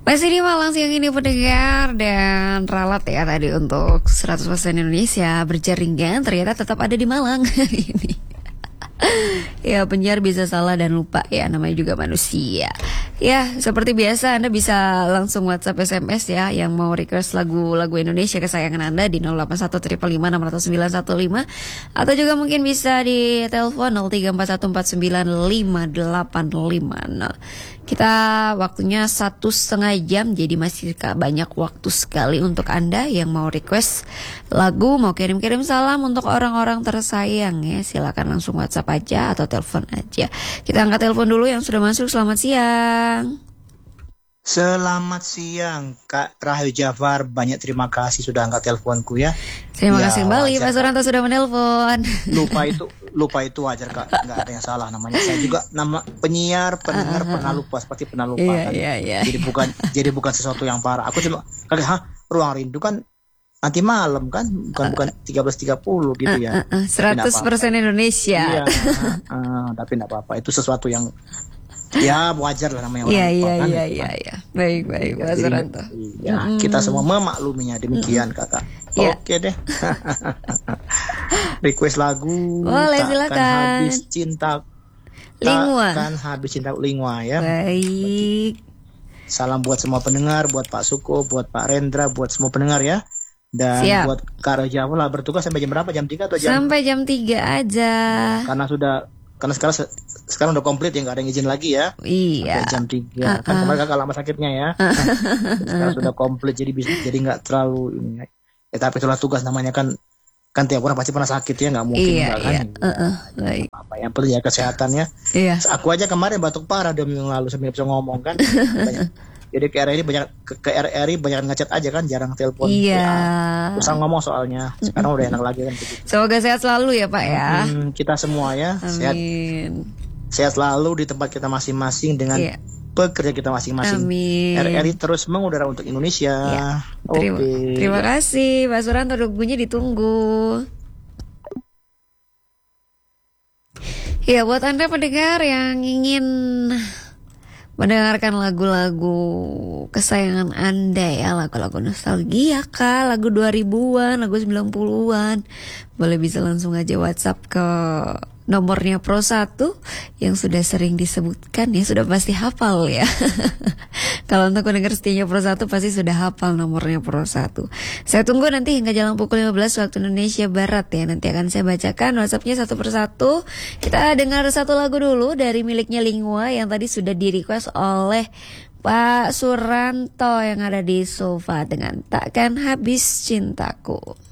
Masih di Malang siang ini pendengar, dan ralat ya tadi untuk 100% Indonesia berjaringan ternyata tetap ada di Malang hari ini. Ya, penyiar bisa salah dan lupa ya, namanya juga manusia. Ya, seperti biasa Anda bisa langsung WhatsApp SMS ya yang mau request lagu-lagu Indonesia kesayangan Anda di 0815560915, atau juga mungkin bisa di telepon 0341495850. Kita waktunya 1,5 jam, jadi masih banyak waktu sekali untuk Anda yang mau request lagu, mau kirim-kirim salam untuk orang-orang tersayang ya. Silakan langsung WhatsApp aja atau telepon aja. Kita angkat telepon dulu yang sudah masuk. Selamat siang. Selamat siang Kak Rahayu Jafar, banyak terima kasih sudah angkat teleponku ya. Terima kasih kembali Pak Suranto sudah menelpon. Lupa itu wajar Kak, nggak ada yang salah namanya. Saya juga nama penyiar, pendengar pernah lupa, seperti pernah lupa kan. Iya. Jadi bukan sesuatu yang parah. Aku cuma kaget, Ruang Rindu kan nanti malam kan, bukan 13.30 gitu ya. 100% Indonesia. Iya, tapi enggak apa-apa. Itu sesuatu yang ya wajar lah namanya orang lupa kan. Iya. Baik Pak Suranto. Iya, kita semua memakluminya demikian Kakak. Ya. Oke deh. Request lagu. Boleh, silakan. Takkan habis cinta. Lingua. Takkan habis cinta Lingua ya. Baik. Salam buat semua pendengar, buat Pak Suko, buat Pak Rendra, buat semua pendengar ya. Dan siap. Buat Kak Rajawa lah bertugas sampai jam berapa? Jam 3 atau jam? Sampai jam 3 aja. Karena sekarang udah komplit ya, nggak ada yang izin lagi ya. Iya. Sampai jam 3. Kan kemarin Kakak lama sakitnya ya. Sekarang sudah komplit, jadi nggak terlalu ini. Tapi itulah tugas namanya kan tiap orang pasti pernah sakit ya, nggak mungkin iya. kan. Baik. Apa yang perlu ya kesehatannya. Iya. Aku aja kemarin batuk parah 2 minggu lalu sampai bisa ngomong kan. Jadi ke RRI banyak ngechat aja kan, jarang telepon. Iya. Susah ngomong soalnya. Sekarang udah enak lagi kan begitu. Semoga sehat selalu ya Pak ya. Kita semua ya. Amin. Sehat selalu di tempat kita masing-masing dengan pekerja kita masing-masing. Amin. RRI terus mengudara untuk Indonesia. Ya. Oke. Terima kasih Pak Suranto, lagunya ditunggu. Ya, buat Anda pendengar yang ingin mendengarkan lagu-lagu kesayangan Anda ya, lagu-lagu nostalgia kah, lagu 2000-an, lagu 90-an, boleh bisa langsung aja WhatsApp ke nomornya Pro 1 yang sudah sering disebutkan ya, sudah pasti hafal ya. Kalau untuk pendengar setianya Pro 1 pasti sudah hafal nomornya Pro 1. Saya tunggu nanti hingga jalan pukul 15 waktu Indonesia Barat ya. Nanti akan saya bacakan WhatsAppnya satu persatu. Kita dengar satu lagu dulu dari miliknya Lingua yang tadi sudah di-request oleh Pak Suranto yang ada di sofa dengan Takkan Habis Cintaku.